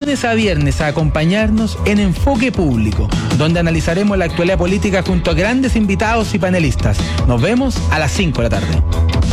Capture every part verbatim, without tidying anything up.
lunes a viernes a acompañarnos en Enfoque Público, donde analizaremos la actualidad política junto a grandes invitados y panelistas. Nos vemos a las cinco de la tarde.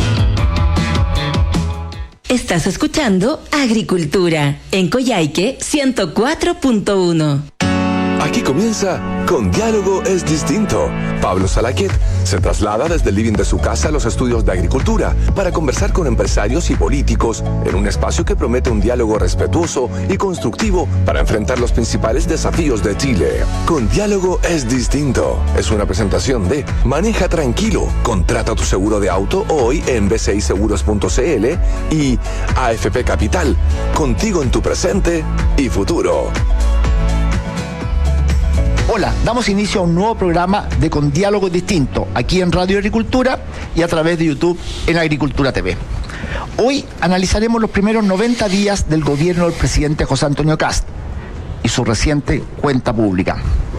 Estás escuchando Agricultura en Coyhaique ciento cuatro punto uno. Aquí comienza Con Diálogo es Distinto. Pablo Salaquet se traslada desde el living de su casa a los estudios de agricultura para conversar con empresarios y políticos en un espacio que promete un diálogo respetuoso y constructivo para enfrentar los principales desafíos de Chile. Con Diálogo es Distinto es una presentación de Maneja Tranquilo, contrata tu seguro de auto hoy en b c i seguros punto c l y A F P Capital, contigo en tu presente y futuro. Hola, damos inicio a un nuevo programa de Con Diálogo Distinto, aquí en Radio Agricultura y a través de YouTube en Agricultura T V. Hoy analizaremos los primeros noventa días del gobierno del presidente José Antonio Kast y su reciente cuenta pública.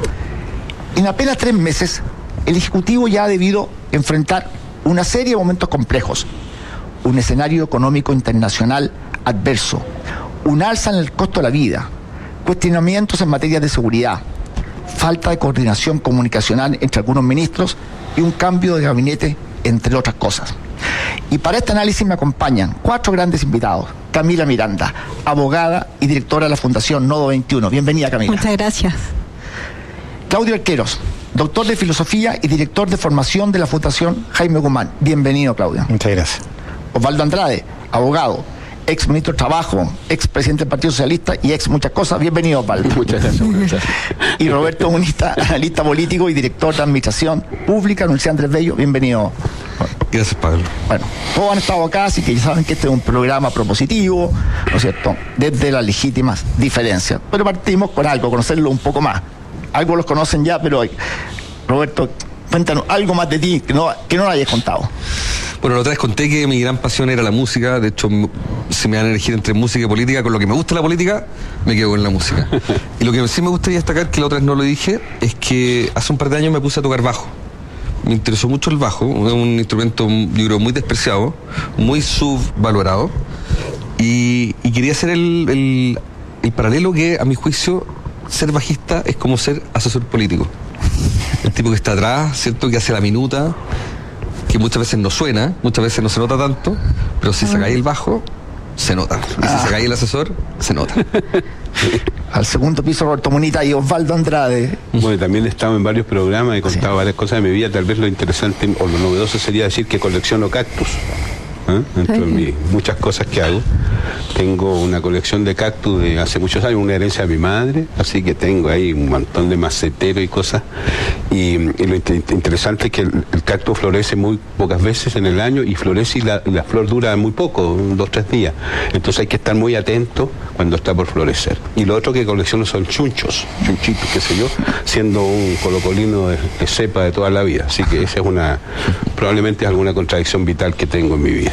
En apenas tres meses, el Ejecutivo ya ha debido enfrentar una serie de momentos complejos, un escenario económico internacional adverso, un alza en el costo de la vida, cuestionamientos en materia de seguridad, falta de coordinación comunicacional entre algunos ministros y un cambio de gabinete, entre otras cosas. Y para este análisis me acompañan cuatro grandes invitados. Camila Miranda, abogada y directora de la Fundación Nodo veintiuno. Bienvenida, Camila. Muchas gracias. Claudio Arqueros, doctor de Filosofía y director de formación de la Fundación Jaime Guzmán. Bienvenido, Claudio. Muchas gracias. Osvaldo Andrade, abogado, ex ministro de Trabajo, ex presidente del Partido Socialista y ex muchas cosas. Bienvenido, Osvaldo. Muchas gracias. Muchas gracias. Y Roberto Unista, analista político y director de Administración Pública, Universidad Andrés Bello. Bienvenido. Gracias, Pablo. Bueno, todos han estado acá, así que ya saben que este es un programa propositivo, ¿no es cierto?, desde las legítimas diferencias. Pero partimos con algo, conocerlo un poco más. Algo los conocen ya, pero Roberto, cuéntanos algo más de ti que no, que no lo hayas contado. Bueno, la otra vez conté que mi gran pasión era la música. De hecho, si me van a elegir entre música y política, con lo que me gusta la política, me quedo con la música. Y lo que sí me gustaría destacar, que la otra vez no lo dije, es que hace un par de años me puse a tocar bajo. Me interesó mucho el bajo, es un instrumento, yo creo, muy despreciado, muy subvalorado. Y, y quería hacer el, el, el paralelo que, a mi juicio, ser bajista es como ser asesor político. El tipo que está atrás, ¿cierto?, que hace la minuta, que muchas veces no suena, muchas veces no se nota tanto, pero si sacáis el bajo, se nota. Y si sacáis el asesor, se nota. Al segundo piso, Roberto Munita y Osvaldo Andrade. Bueno, también he estado en varios programas, he contado sí. varias cosas de mi vida. Tal vez lo interesante o lo novedoso sería decir que colecciono cactus. ¿Eh? Entre mis muchas cosas que hago, tengo una colección de cactus de hace muchos años, una herencia de mi madre, así que tengo ahí un montón de maceteros y cosas. Y, y lo inter interesante es que el, el cactus florece muy pocas veces en el año y florece y la, y la flor dura muy poco, dos, tres días. Entonces hay que estar muy atento cuando está por florecer. Y lo otro que colecciono son chunchos, chunchitos, qué sé yo, siendo un colocolino de, de cepa de toda la vida. Así que esa es una, probablemente es alguna contradicción vital que tengo en mi vida.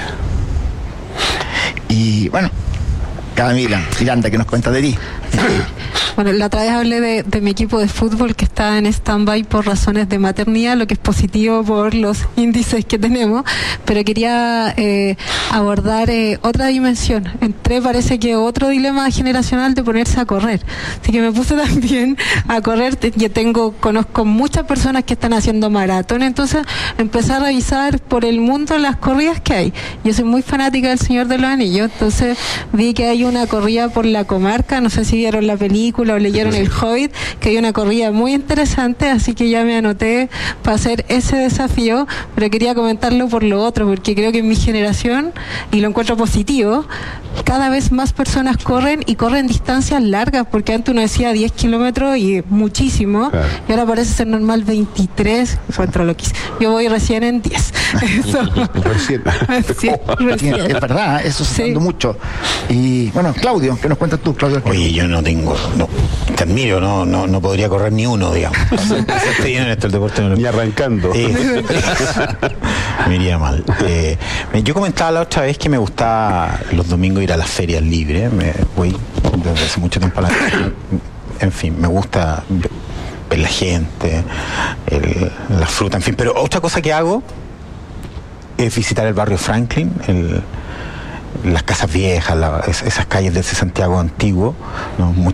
Y bueno, Camila Miranda, ¿qué nos cuentas de ti? Bueno, la otra vez hablé de, de mi equipo de fútbol que está en stand-by por razones de maternidad, lo que es positivo por los índices que tenemos, pero quería eh, abordar eh, otra dimensión. Entré, parece que otro dilema generacional de ponerse a correr. Así que me puse también a correr. Yo tengo, conozco muchas personas que están haciendo maratón, entonces empecé a revisar por el mundo las corridas que hay. Yo soy muy fanática del Señor de los Anillos, entonces vi que hay una corrida por la comarca, no sé si vieron la película o leyeron El Hobbit, que hay una corrida muy interesante, así que ya me anoté para hacer ese desafío, pero quería comentarlo por lo otro, porque creo que en mi generación, y lo encuentro positivo, cada vez más personas corren y corren distancias largas, porque antes uno decía diez kilómetros y muchísimo, claro. Y ahora parece ser normal veintitrés, encuentro loquísimo. Yo voy recién en diez. Eso. Recién. Sí, recién. Es verdad, eso se está dando mucho. Y bueno, Claudio, ¿qué nos cuentas tú, Claudio? Oye, yo no tengo, no, te admiro, no, no, no podría correr ni uno, digamos. Estoy bien en esto, el deporte. No. Ni arrancando. Eh, me iría mal. Eh, yo comentaba la otra vez que me gustaba los domingos ir a las ferias libres. Me voy desde hace mucho tiempo a la... En fin, me gusta ver la gente, el, la fruta, en fin. Pero otra cosa que hago es visitar el barrio Franklin, el... las casas viejas, la, esas calles de ese Santiago antiguo, ¿no?